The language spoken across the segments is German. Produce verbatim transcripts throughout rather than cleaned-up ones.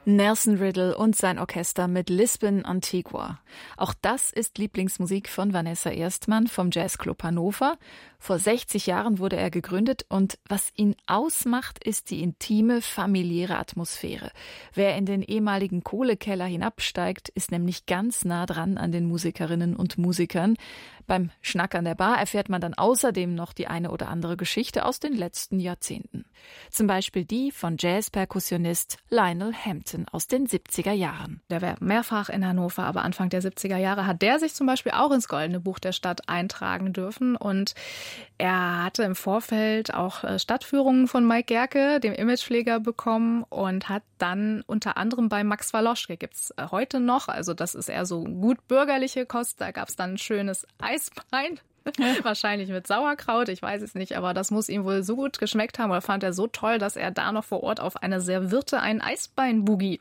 Nelson Riddle und sein Orchester mit Lisbon Antigua. Auch das ist Lieblingsmusik von Vanessa Erstmann vom Jazzclub Hannover. Vor sechzig Jahren wurde er gegründet und was ihn ausmacht, ist die intime, familiäre Atmosphäre. Wer in den ehemaligen Kohlekeller hinabsteigt, ist nämlich ganz nah dran an den Musikerinnen und Musikern. Beim Schnack an der Bar erfährt man dann außerdem noch die eine oder andere Geschichte aus den letzten Jahrzehnten. Zum Beispiel die von Jazz-Perkussionist Lionel Hampton aus den siebziger Jahren. Der war mehrfach in Hannover, aber Anfang der siebziger Jahre hat der sich zum Beispiel auch ins Goldene Buch der Stadt eintragen dürfen. Und er hatte im Vorfeld auch Stadtführungen von Mike Gerke, dem Imagepfleger, bekommen und hat dann unter anderem bei Max Waloschke, gibt es heute noch, also das ist eher so gut bürgerliche Kost, da gab es dann ein schönes Eisbein. Wahrscheinlich mit Sauerkraut, ich weiß es nicht, aber das muss ihm wohl so gut geschmeckt haben oder fand er so toll, dass er da noch vor Ort auf einer Serviette einen Eisbein-Boogie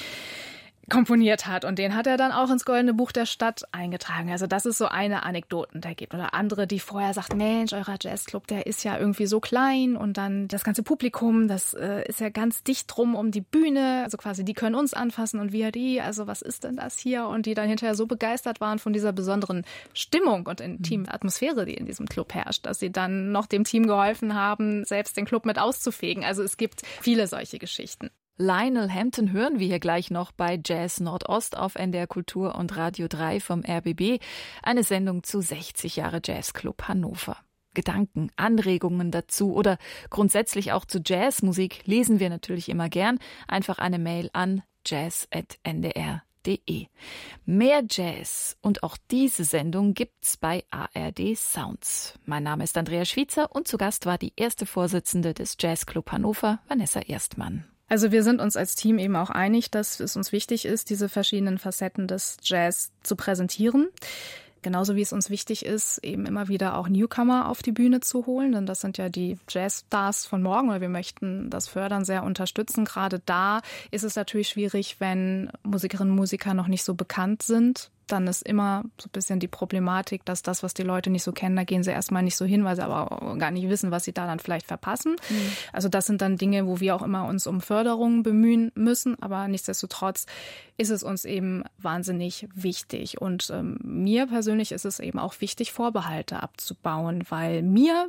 komponiert hat. Und den hat er dann auch ins Goldene Buch der Stadt eingetragen. Also das ist so eine Anekdote, der gibt. Oder andere, die vorher sagt, Mensch, euer Jazzclub, der ist ja irgendwie so klein und dann das ganze Publikum, das äh, ist ja ganz dicht drum um die Bühne. Also quasi, die können uns anfassen und wir die. Also was ist denn das hier? Und die dann hinterher so begeistert waren von dieser besonderen Stimmung und intimen Atmosphäre, die in diesem Club herrscht, dass sie dann noch dem Team geholfen haben, selbst den Club mit auszufegen. Also es gibt viele solche Geschichten. Lionel Hampton hören wir hier gleich noch bei Jazz Nordost auf N D R Kultur und Radio drei vom R B B. Eine Sendung zu sechzig Jahre Jazzclub Hannover. Gedanken, Anregungen dazu oder grundsätzlich auch zu Jazzmusik lesen wir natürlich immer gern. Einfach eine Mail an jazz at n d r punkt d e. Mehr Jazz und auch diese Sendung gibt's bei A R D Sounds. Mein Name ist Andrea Schwiezer und zu Gast war die erste Vorsitzende des Jazzclub Hannover, Vanessa Erstmann. Also wir sind uns als Team eben auch einig, dass es uns wichtig ist, diese verschiedenen Facetten des Jazz zu präsentieren. Genauso wie es uns wichtig ist, eben immer wieder auch Newcomer auf die Bühne zu holen, denn das sind ja die Jazzstars von morgen, weil wir möchten das fördern, sehr unterstützen. Gerade da ist es natürlich schwierig, wenn Musikerinnen und Musiker noch nicht so bekannt sind. Dann ist immer so ein bisschen die Problematik, dass das, was die Leute nicht so kennen, da gehen sie erstmal nicht so hin, weil sie aber gar nicht wissen, was sie da dann vielleicht verpassen. Mhm. Also das sind dann Dinge, wo wir auch immer uns um Förderung bemühen müssen. Aber nichtsdestotrotz ist es uns eben wahnsinnig wichtig. Und ähm, mir persönlich ist es eben auch wichtig, Vorbehalte abzubauen, weil mir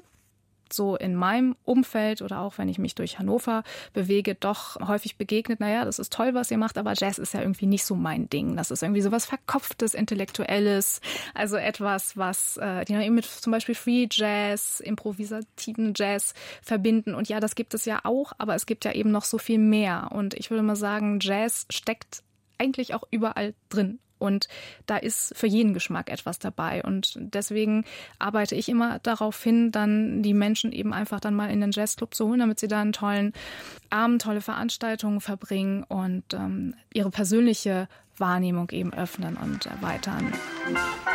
so in meinem Umfeld oder auch wenn ich mich durch Hannover bewege, doch häufig begegnet, naja, das ist toll, was ihr macht, aber Jazz ist ja irgendwie nicht so mein Ding. Das ist irgendwie so was Verkopftes, Intellektuelles, also etwas, was äh, die eben mit zum Beispiel Free Jazz, improvisativen Jazz verbinden. Und ja, das gibt es ja auch, aber es gibt ja eben noch so viel mehr. Und ich würde mal sagen, Jazz steckt eigentlich auch überall drin. Und da ist für jeden Geschmack etwas dabei. Und deswegen arbeite ich immer darauf hin, dann die Menschen eben einfach dann mal in den Jazzclub zu holen, damit sie da einen tollen Abend, tolle Veranstaltungen verbringen und ähm, ihre persönliche Wahrnehmung eben öffnen und erweitern.